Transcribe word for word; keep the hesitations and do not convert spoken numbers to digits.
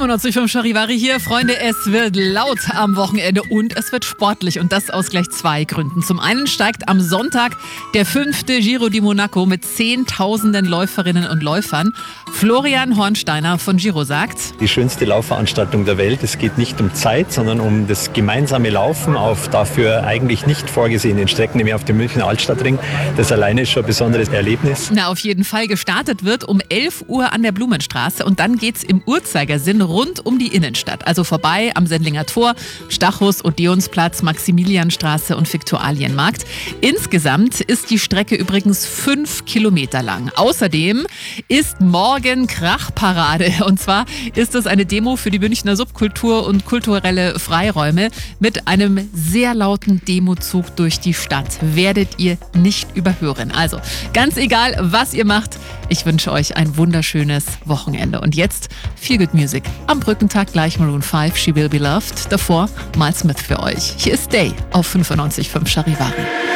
fünfundneunzig Komma fünf Charivari hier. Freunde, es wird laut am Wochenende und es wird sportlich. Und das aus gleich zwei Gründen. Zum einen steigt am Sonntag der fünfte Giro di Monaco mit zehntausenden Läuferinnen und Läufern. Florian Hornsteiner von Giro sagt: Die schönste Laufveranstaltung der Welt. Es geht nicht um Zeit, sondern um das gemeinsame Laufen auf dafür eigentlich nicht vorgesehenen Strecken, nämlich auf dem Münchner Altstadtring. Das alleine ist schon ein besonderes Erlebnis. Na, auf jeden Fall. Gestartet wird um elf Uhr an der Blumenstraße und dann geht's im Uhrzeigersinn rund um die Innenstadt. Also vorbei am Sendlinger Tor, Stachus, Odeonsplatz, Maximilianstraße und Viktualienmarkt. Insgesamt ist die Strecke übrigens fünf Kilometer lang. Außerdem ist morgen Krachparade. Und zwar ist es eine Demo für die Münchner Subkultur und kulturelle Freiräume mit einem sehr lauten Demozug durch die Stadt. Werdet ihr nicht überhören. Also ganz egal, was ihr macht, ich wünsche euch ein wunderschönes Wochenende. Und jetzt Feel Good Music. Am Brückentag gleich Maroon fünf, She Will Be Loved. Davor Miles Smith für euch. Hier ist Day auf fünfundneunzig Komma fünf Charivari.